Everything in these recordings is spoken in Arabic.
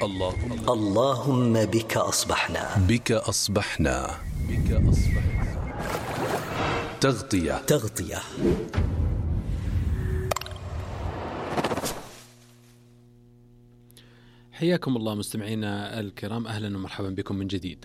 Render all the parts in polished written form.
اللهم بك أصبحنا. بك أصبحنا. تغطية. حياكم الله مستمعينا الكرام، أهلا ومرحبا بكم من جديد.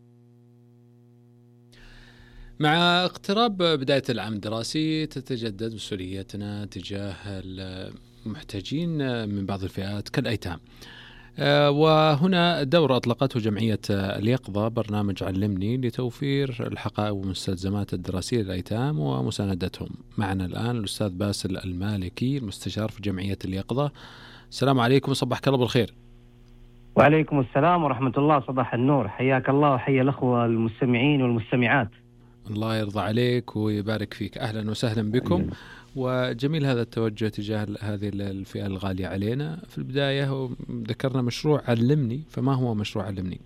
مع اقتراب بداية العام الدراسي تتجدد مسؤوليتنا تجاه المحتاجين من بعض الفئات كالأيتام، وهنا دورة أطلقته جمعية اليقظة برنامج علمني لتوفير الحقائب والمستلزمات الدراسية للأيتام ومساندتهم. معنا الآن الأستاذ باسل المالكي المستشار في جمعية اليقظة. السلام عليكم وصبحك الله بالخير. وعليكم السلام ورحمة الله، صباح النور، حياك الله وحيا الأخوة المستمعين والمستمعات. الله يرضى عليك ويبارك فيك، أهلا وسهلا بكم. وجميل هذا التوجه تجاه هذه الفئة الغالية علينا. في البداية ذكرنا مشروع علمني، فما هو مشروع علمني؟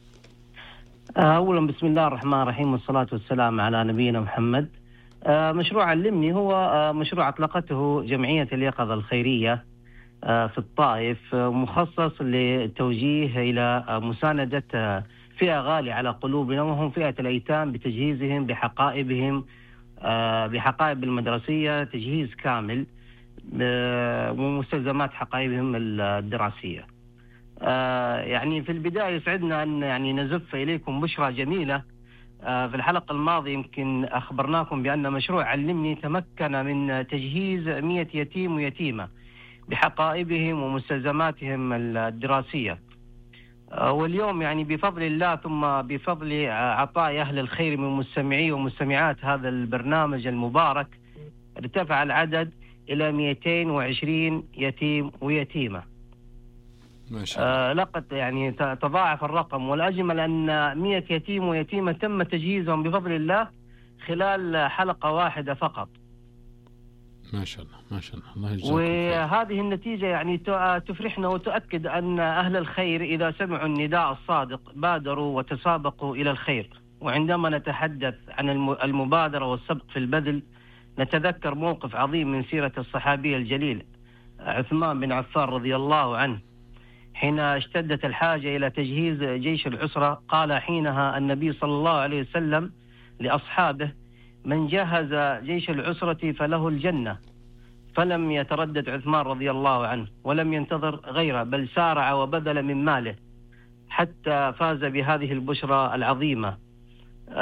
أولا بسم الله الرحمن الرحيم والصلاة والسلام على نبينا محمد. مشروع علمني هو مشروع أطلقته جمعية اليقظة الخيرية في الطائف، مخصص للتوجيه إلى مساندة فئة غالية على قلوبنا، وهم فئة الأيتام، بتجهيزهم بحقائب المدرسية، تجهيز كامل ومستلزمات حقائبهم الدراسية. يعني في البداية يسعدنا أن يعني نزف إليكم بشرى جميلة. في الحلقة الماضية يمكن أخبرناكم بأن مشروع علمني تمكن من تجهيز 100 يتيم ويتيمة بحقائبهم ومستلزماتهم الدراسية، واليوم يعني بفضل الله ثم بفضل عطاء أهل الخير من مستمعي ومستمعات هذا البرنامج المبارك ارتفع العدد إلى 220 يتيم ويتيمة. ما شاء الله. لقد يعني تضاعف الرقم، والأجمل أن 100 يتيم ويتيمة تم تجهيزهم بفضل الله خلال حلقة واحدة فقط. ما شاء الله ما شاء الله، الله يجزاكم خير. وهذه النتيجة يعني تفرحنا وتؤكد أن أهل الخير إذا سمعوا النداء الصادق بادروا وتسابقوا إلى الخير. وعندما نتحدث عن المبادرة والسبق في البذل نتذكر موقف عظيم من سيرة الصحابي الجليل عثمان بن عفان رضي الله عنه، حين اشتدت الحاجة إلى تجهيز جيش العسرة قال حينها النبي صلى الله عليه وسلم لأصحابه: من جهز جيش العسرة فله الجنة. فلم يتردد عثمان رضي الله عنه ولم ينتظر غيره، بل سارع وبذل من ماله حتى فاز بهذه البشرى العظيمة.